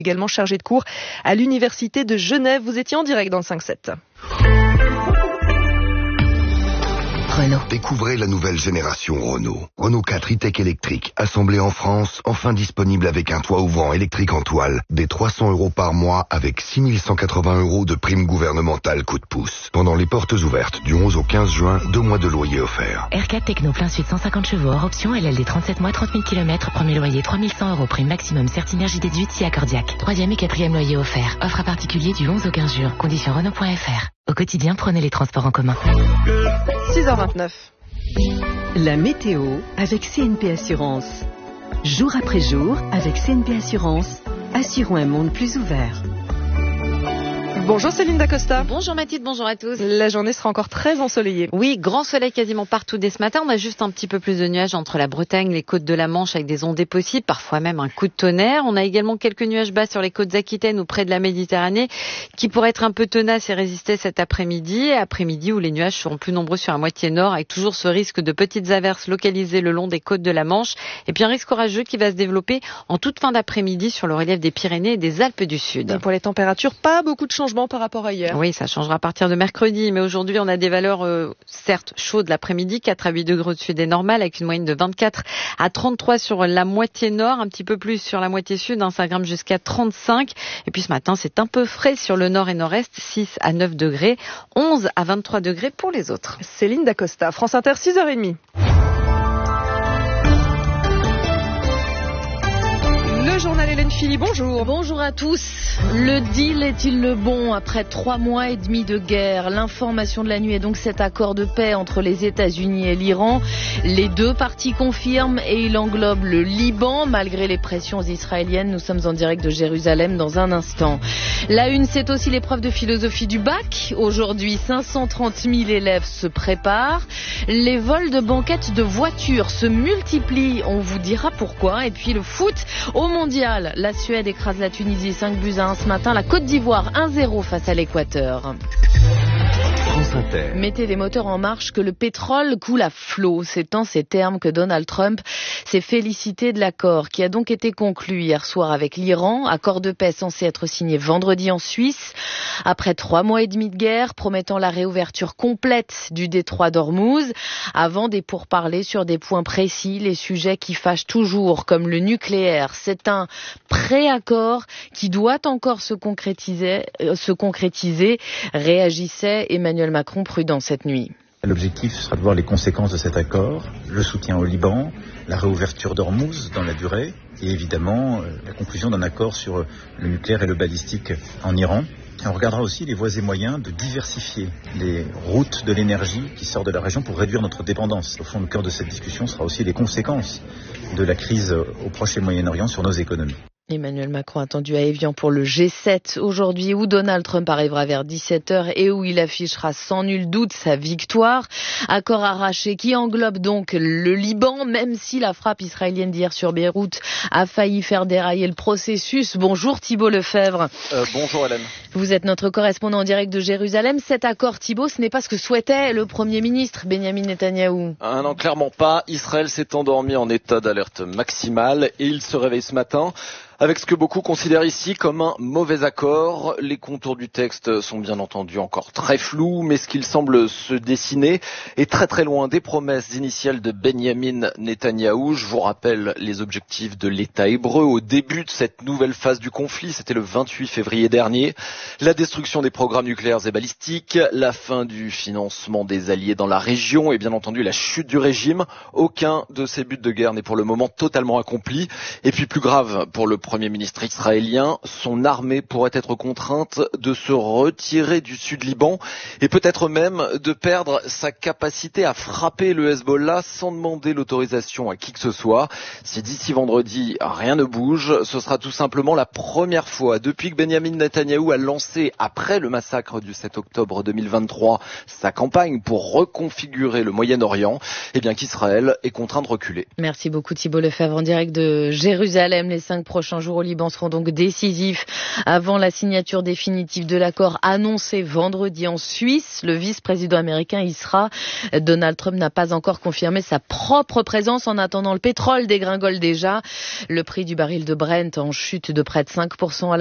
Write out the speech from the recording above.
également chargé de cours à l'Université de Genève. Vous étiez en direct dans le 5-7. Renault. Découvrez la nouvelle génération Renault. Renault 4 e-tech électrique, assemblé en France, enfin disponible avec un toit ouvrant électrique en toile, des 300 € par mois avec 6 180 € de prime gouvernementale coup de pouce. Pendant les portes ouvertes du 11 au 15 juin, 2 mois de loyer offerts. R4 Techno plein sud 150 chevaux hors option, LLD 37 mois, 30 000 km, premier loyer 3 100 €, prime maximum Certinergie déduite si accordiaque. 3e et 4e loyer offert. Offre à particulier du 11 au 15 juin. Conditions Renault.fr. Au quotidien, prenez les transports en commun. 6h29. La météo avec CNP Assurance. Jour après jour, avec CNP Assurance, assurons un monde plus ouvert. Bonjour Céline Dacosta. Bonjour Mathilde, bonjour à tous. La journée sera encore très ensoleillée. Oui, grand soleil quasiment partout dès ce matin. On a juste un petit peu plus de nuages entre la Bretagne, les côtes de la Manche avec des ondées possibles, parfois même un coup de tonnerre. On a également quelques nuages bas sur les côtes aquitaines ou près de la Méditerranée qui pourraient être un peu tenaces et résister cet après-midi. Après-midi où les nuages seront plus nombreux sur la moitié nord avec toujours ce risque de petites averses localisées le long des côtes de la Manche. Et puis un risque orageux qui va se développer en toute fin d'après-midi sur le relief des Pyrénées et des Alpes du Sud. Et pour les températures, pas beaucoup de changements par rapport à hier. Oui, ça changera à partir de mercredi, mais aujourd'hui on a des valeurs certes chaudes l'après-midi, 4 à 8 degrés au-dessus des normales, avec une moyenne de 24 à 33 sur la moitié nord, un petit peu plus sur la moitié sud, ça grimpe jusqu'à 35. Et puis ce matin c'est un peu frais sur le nord et nord-est, 6 à 9 degrés, 11 à 23 degrés pour les autres. Céline Dacosta, France Inter, 6h30. Le journal Hélène Philly, bonjour. Bonjour à tous. Le deal est-il le bon après 3 mois et demi de guerre? L'information de la nuit est donc cet accord de paix entre les États-Unis et l'Iran. Les deux parties confirment et il englobe le Liban malgré les pressions israéliennes. Nous sommes en direct de Jérusalem dans un instant. La une, c'est aussi l'épreuve de philosophie du bac. Aujourd'hui, 530 000 élèves se préparent. Les vols de banquettes de voitures se multiplient. On vous dira pourquoi. Et puis le foot au mondial. La Suède écrase la Tunisie 5-1 ce matin. La Côte d'Ivoire 1-0 face à l'Équateur. Mettez les moteurs en marche, que le pétrole coule à flot. C'est en ces termes que Donald Trump s'est félicité de l'accord qui a donc été conclu hier soir avec l'Iran. Accord de paix censé être signé vendredi en Suisse. Après 3 mois et demi de guerre, promettant la réouverture complète du détroit d'Ormuz, avant des pourparlers sur des points précis, les sujets qui fâchent toujours, comme le nucléaire. C'est un préaccord qui doit encore se concrétiser, réagissait Emmanuel Macron prudent cette nuit. L'objectif sera de voir les conséquences de cet accord, le soutien au Liban, la réouverture d'Ormuz dans la durée et évidemment la conclusion d'un accord sur le nucléaire et le balistique en Iran. Et on regardera aussi les voies et moyens de diversifier les routes de l'énergie qui sortent de la région pour réduire notre dépendance. Au fond, le cœur de cette discussion sera aussi les conséquences de la crise au Proche et Moyen-Orient sur nos économies. Emmanuel Macron attendu à Évian pour le G7 aujourd'hui où Donald Trump arrivera vers 17h et où il affichera sans nul doute sa victoire. Accord arraché qui englobe donc le Liban, même si la frappe israélienne d'hier sur Beyrouth a failli faire dérailler le processus. Bonjour Thibault Lefebvre. Bonjour Hélène. Vous êtes notre correspondant en direct de Jérusalem. Cet accord, Thibault, ce n'est pas ce que souhaitait le Premier ministre Benyamin Netanyahou. Non, clairement pas. Israël s'est endormi en état d'alerte maximale et il se réveille ce matin avec ce que beaucoup considèrent ici comme un mauvais accord. Les contours du texte sont bien entendu encore très flous, mais ce qu'il semble se dessiner est très très loin des promesses initiales de Benyamin Netanyahou. Je vous rappelle les objectifs de l'État hébreu au début de cette nouvelle phase du conflit, c'était le 28 février dernier. La destruction des programmes nucléaires et balistiques, la fin du financement des alliés dans la région et bien entendu la chute du régime. Aucun de ces buts de guerre n'est pour le moment totalement accompli. Et puis plus grave pour le Premier ministre israélien, son armée pourrait être contrainte de se retirer du sud Liban et peut-être même de perdre sa capacité à frapper le Hezbollah sans demander l'autorisation à qui que ce soit. Si d'ici vendredi rien ne bouge, ce sera tout simplement la première fois depuis que Benyamin Netanyahou a lancé lancé après le massacre du 7 octobre 2023 sa campagne pour reconfigurer le Moyen-Orient, et bien qu'Israël est contraint de reculer. Merci beaucoup Thibault Lefebvre en direct de Jérusalem. Les 5 prochains jours au Liban seront donc décisifs avant la signature définitive de l'accord annoncé vendredi en Suisse. Le vice-président américain y sera. Donald Trump n'a pas encore confirmé sa propre présence. En attendant, le pétrole dégringole déjà. Le prix du baril de Brent en chute de près de 5% à